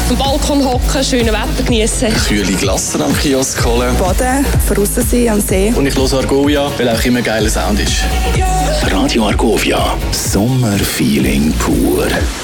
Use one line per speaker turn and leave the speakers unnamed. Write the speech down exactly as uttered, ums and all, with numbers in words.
Am Balkon hocken, schönes Wetter genießen.
Kühle Glasse am Kiosk holen.
Baden, draussen sein am See.
Und ich höre Argovia, weil auch immer geiler Sound ist.
Radio Argovia, Sommerfeeling pur.